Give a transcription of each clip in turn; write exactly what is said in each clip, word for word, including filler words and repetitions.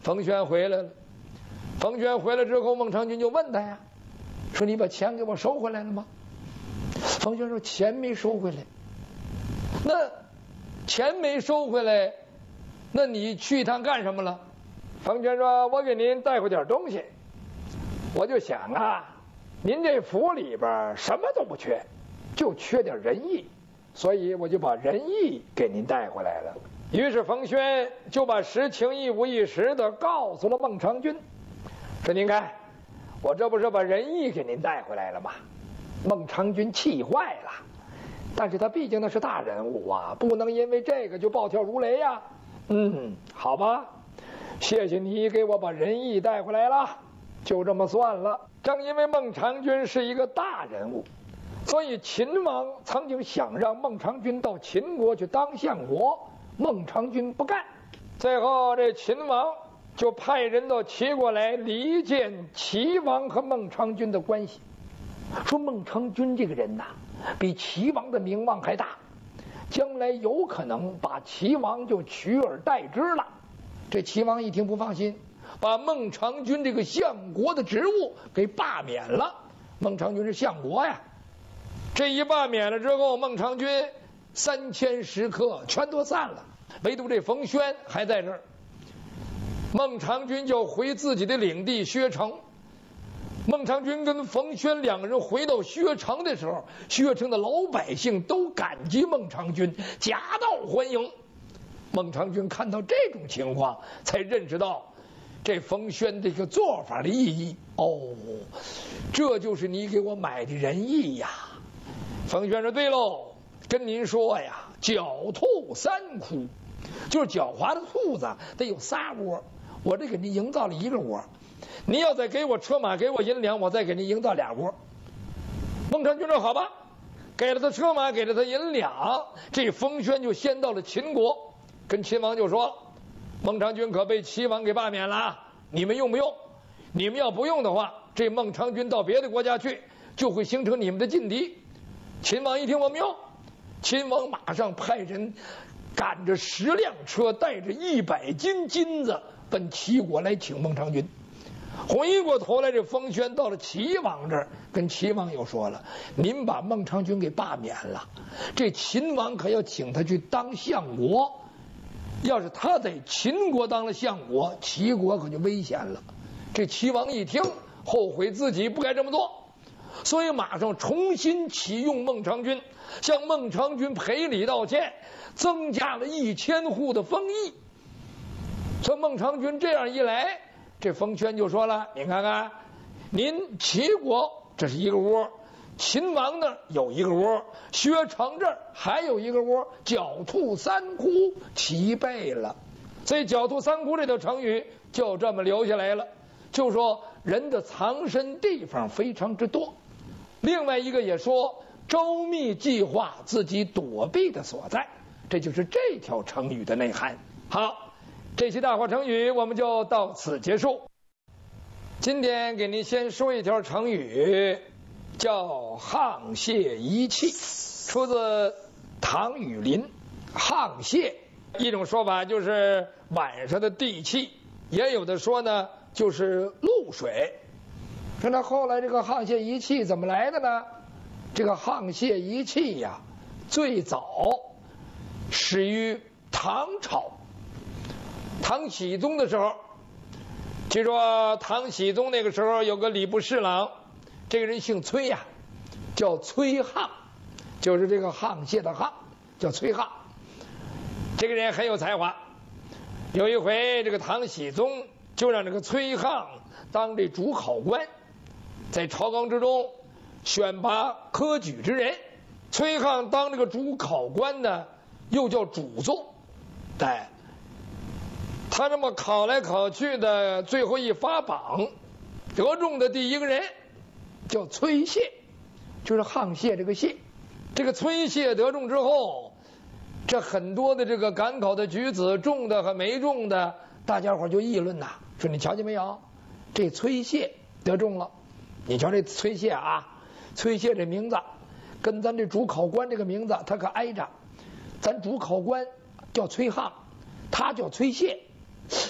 冯轩回来了。冯轩回来之后，孟尝君就问他呀，说你把钱给我收回来了吗？冯轩说钱没收回来。那钱没收回来，那你去一趟干什么了？冯轩说我给您带回点东西。我就想啊，您这府里边什么都不缺，就缺点仁义，所以我就把仁义给您带回来了。于是冯轩就把实情一五一十的告诉了孟尝君，说您看，我这不是把仁义给您带回来了吗？孟尝君气坏了，但是他毕竟那是大人物啊，不能因为这个就暴跳如雷呀、啊。嗯，好吧，谢谢你给我把仁义带回来了，就这么算了。正因为孟尝君是一个大人物，所以秦王曾经想让孟尝君到秦国去当相国，孟尝君不干。最后这秦王就派人到齐国来离间齐王和孟尝君的关系，说孟尝君这个人呐，比齐王的名望还大，将来有可能把齐王就取而代之了。这齐王一听不放心，把孟尝君这个相国的职务给罢免了。孟尝君是相国呀，这一罢免了之后，孟尝君三千食客全都散了，唯独这冯轩还在这儿。孟尝君就回自己的领地薛城。孟尝君跟冯轩两个人回到薛城的时候，薛城的老百姓都感激孟尝君，夹道欢迎。孟尝君看到这种情况，才认识到这冯轩这个做法的意义。哦，这就是你给我买的仁义呀。冯轩说对喽，跟您说呀，狡兔三窟，就是狡猾的兔子得有仨窝，我这给您营造了一个窝，您要再给我车马给我银两，我再给您营造俩窝。孟尝君说好吧，给了他车马，给了他银两，这冯轩就先到了秦国，跟秦王就说，孟尝君可被齐王给罢免了，你们用不用？你们要不用的话，这孟尝君到别的国家去，就会形成你们的劲敌。秦王一听我们用，秦王马上派人赶着十辆车，带着一百斤金子奔齐国来请孟尝君。回过头来，这冯轩到了齐王这儿，跟齐王又说了，您把孟尝君给罢免了，这秦王可要请他去当相国，要是他在秦国当了相国，齐国可就危险了。这齐王一听，后悔自己不该这么做，所以马上重新启用孟尝君，向孟尝君赔礼道歉，增加了一千户的封邑。说孟尝君这样一来，这冯轩就说了，你看看，您齐国这是一个窝，秦王那儿有一个窝，薛城这儿还有一个窝，狡兔三窟齐备了。所以狡兔三窟这条成语就这么留下来了，就说人的藏身地方非常之多。另外一个也说周密计划自己躲避的所在，这就是这条成语的内涵。好，这期大话成语我们就到此结束。今天给您先说一条成语，叫沆瀣一气，出自唐雨林。沆瀣一种说法就是晚上的地气，也有的说呢就是露水。说那后来这个沆瀣一气怎么来的呢？这个沆瀣一气呀，最早始于唐朝。唐僖宗的时候，据说唐僖宗那个时候有个礼部侍郎，这个人姓崔呀、啊，叫崔沆，就是这个沆瀣的沆，叫崔沆。这个人很有才华。有一回，这个唐僖宗就让这个崔沆当这主考官，在朝纲之中选拔科举之人。崔沆当这个主考官呢，又叫主座，哎。他这么考来考去的，最后一发榜，得中的第一个人叫崔燮，就是沆瀣这个瀣。这个崔燮得中之后，这很多的这个赶考的举子，中的和没中的，大家伙就议论呐，说你瞧见没有，这崔燮得中了。你瞧这崔燮啊，崔燮这名字跟咱这主考官这个名字他可挨着，咱主考官叫崔沆，他叫崔燮。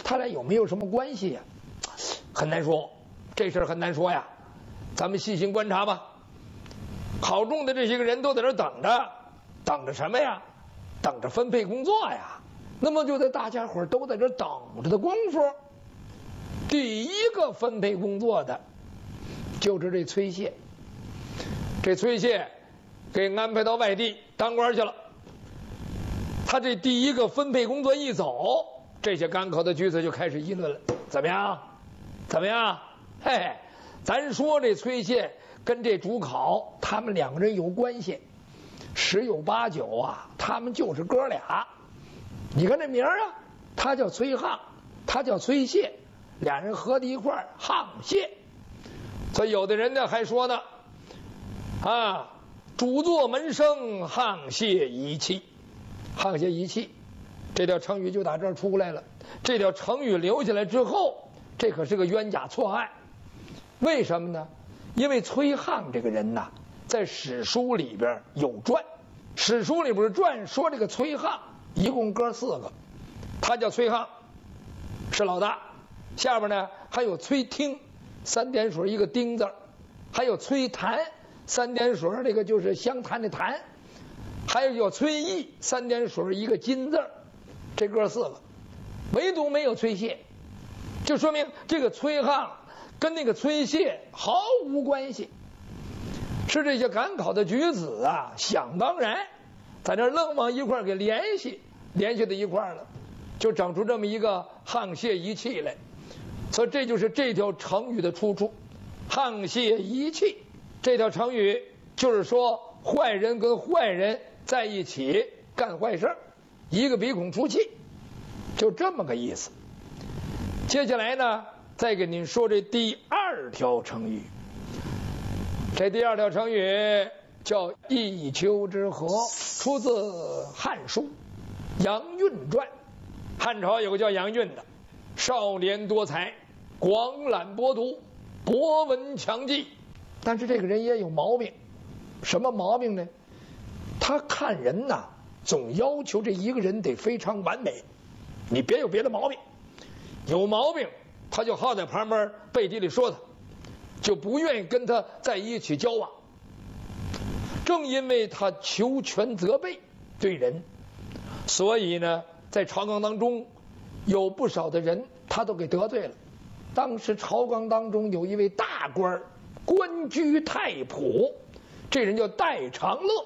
他俩有没有什么关系呀？很难说，这事儿很难说呀。咱们细心观察吧。考中的这些个人都在这等着，等着什么呀？等着分配工作呀。那么就在大家伙都在这等着的功夫，第一个分配工作的就是这崔谢。这崔谢给安排到外地当官去了。他这第一个分配工作一走，这些赶考的举子就开始议论了：怎么样？怎么样？嘿嘿，咱说这崔谢跟这主考他们两个人有关系，十有八九啊，他们就是哥俩。你看这名儿啊，他叫崔沆，他叫崔谢，俩人合在一块儿，沆谢。所以有的人呢还说呢，啊，主作门生，沆谢一气。沆谢一气，这条成语就打这儿出来了。这条成语留下来之后，这可是个冤假错案。为什么呢？因为崔沆这个人呐，在史书里边有传，史书里边传说这个崔沆一共哥四个，他叫崔沆，是老大。下边呢还有崔听，三点水一个丁字，还有崔谭，三点水这个就是湘潭的潭，还有叫崔毅，三点水一个金字，这哥四个，唯独没有崔谢，就说明这个崔沆跟那个崔谢毫无关系。是这些赶考的举子啊，想当然在这愣往一块儿给联系联系到一块儿了，就整出这么一个沆谢一气来。所以这就是这条成语的出处，沆谢一气。这条成语就是说坏人跟坏人在一起干坏事，一个鼻孔出气，就这么个意思。接下来呢，再给您说这第二条成语。这第二条成语叫一丘之貉，出自《汉书·杨运传》。汉朝有个叫杨运的，少年多才，广览博读，博闻强记。但是这个人也有毛病，什么毛病呢？他看人呐，总要求这一个人得非常完美，你别有别的毛病。有毛病，他就好在旁边背地里说他，就不愿意跟他在一起交往。正因为他求全责备对人，所以呢，在朝纲当中有不少的人他都给得罪了。当时朝纲当中有一位大官，官居太仆，这人叫戴长乐。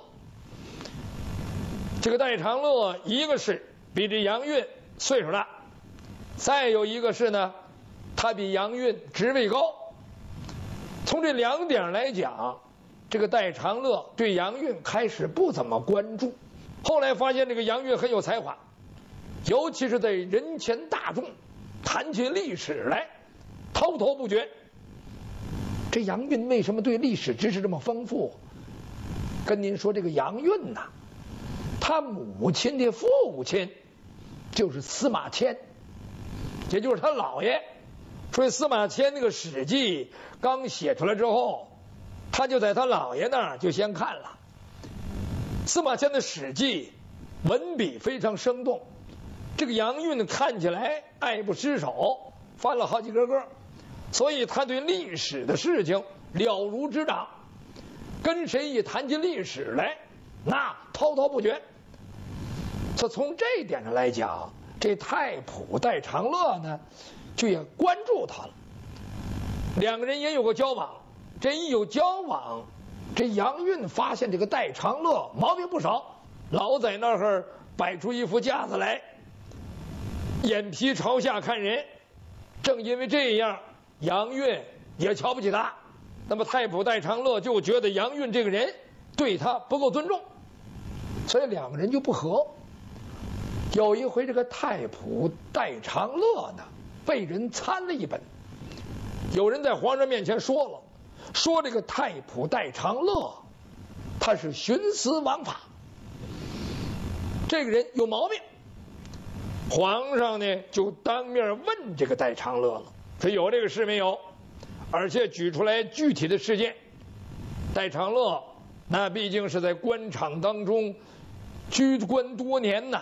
这个戴长乐，一个是比这杨运岁数大，再有一个是呢，他比杨运职位高。从这两点来讲，这个戴长乐对杨运开始不怎么关注，后来发现这个杨运很有才华，尤其是在人前大众谈起历史来滔滔不绝。这杨运为什么对历史知识这么丰富？跟您说，这个杨运呐、啊，他母亲的父亲就是司马迁，也就是他姥爷。所以司马迁那个《史记》刚写出来之后，他就在他姥爷那儿就先看了。司马迁的《史记》文笔非常生动，这个杨运看起来爱不释手，翻了好几个个，所以他对历史的事情了如指掌，跟谁一谈起历史来，那滔滔不绝。所以从这一点上来讲，这太仆戴长乐呢，就也关注他了，两个人也有过交往。这一有交往，这杨运发现这个戴长乐毛病不少，老在那儿摆出一副架子来，眼皮朝下看人。正因为这样，杨运也瞧不起他。那么太仆戴长乐就觉得杨运这个人对他不够尊重，所以两个人就不和。有一回，这个太仆戴长乐呢，被人参了一本。有人在皇上面前说了，说这个太仆戴长乐他是徇私枉法，这个人有毛病。皇上呢就当面问这个戴长乐了，说有这个事没有，而且举出来具体的事件。戴长乐那毕竟是在官场当中居官多年呐，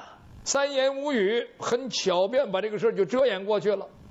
三言五语，很巧便把这个事儿就遮掩过去了。